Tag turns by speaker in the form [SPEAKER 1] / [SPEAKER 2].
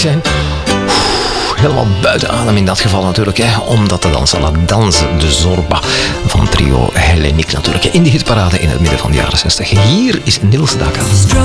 [SPEAKER 1] zijn. Helemaal buiten adem in dat geval natuurlijk, hè, omdat de dansen La Danse de Zorba van trio Helleniek natuurlijk in de hitparade in het midden van de jaren 60. Hier is Niels Daka.